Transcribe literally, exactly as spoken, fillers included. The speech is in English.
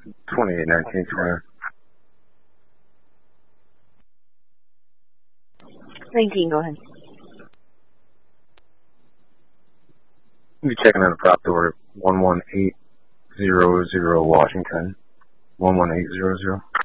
twenty-eight nineteen, Square. nineteen, go ahead. We'll be checking on a prop door one one eight zero zero Washington. one one eight zero zero.